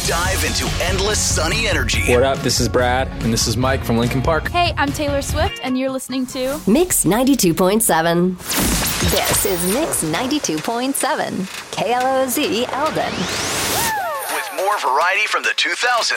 Dive into endless sunny energy. What up? This is Brad. And this is Mike from Lincoln Park. Hey, I'm Taylor Swift, and you're listening to Mix 92.7. This is Mix 92.7. KLOZ Eldon. With more variety from the 2000s.